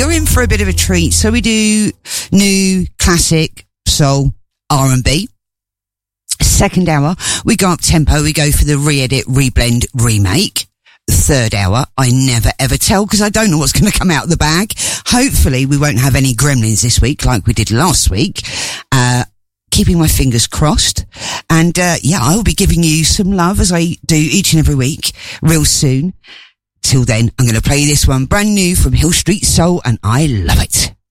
you're in for a bit of a treat. So we do new, classic, soul, R&B. Second hour, we go up tempo. We go for the re-edit, reblend, remake. Third hour, I never ever tell because I don't know what's going to come out of the bag. Hopefully we won't have any gremlins this week like we did last week. Keeping my fingers crossed. And I'll be giving you some love as I do each and every week real soon. Till then, I'm going to play this one brand new from Hill Street Soul, and I love it.